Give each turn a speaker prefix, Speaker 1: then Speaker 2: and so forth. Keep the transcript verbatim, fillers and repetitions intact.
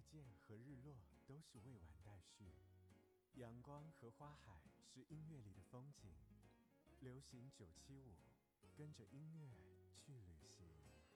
Speaker 1: 见和日落都是未完待续，阳光和花海是音乐里的风景。流行九七五，跟着音乐去旅行。